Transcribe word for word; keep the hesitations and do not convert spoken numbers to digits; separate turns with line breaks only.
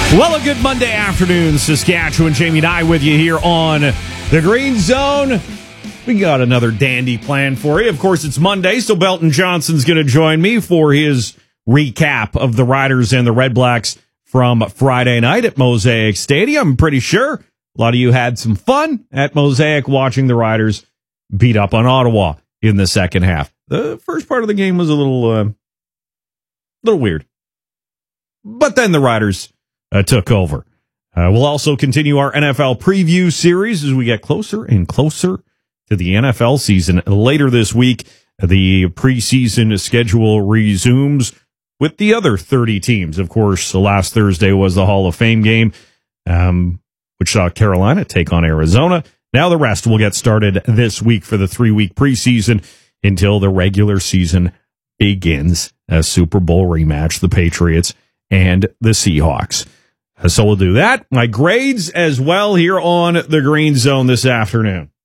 Well, a good Monday afternoon, Saskatchewan. Jamie and I with you here on the Green Zone. We got another dandy plan for you. Of course, it's Monday, so Belton Johnson's going to join me for his recap of the Riders and the Red Blacks from Friday night at Mosaic Stadium. I'm pretty sure a lot of you had some fun at Mosaic watching the Riders beat up on Ottawa in the second half. The first part of the game was a little, uh, little weird. But then the Riders uh, took over. Uh, we'll also continue our N F L preview series as we get closer and closer to the N F L season. Later this week, the preseason schedule resumes with the other thirty teams. Of course, last Thursday was the Hall of Fame game, um, which saw Carolina take on Arizona. Now the rest will get started this week for the three-week preseason until the regular season begins. A Super Bowl rematch, the Patriots and the Seahawks. So we'll do that. My grades as well here on the Green Zone this afternoon.